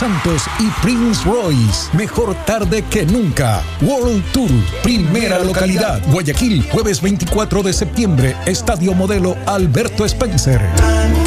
Santos y Prince Royce. Mejor tarde que nunca. World Tour, primera localidad. Guayaquil, jueves 24 de septiembre, Estadio Modelo Alberto Spencer.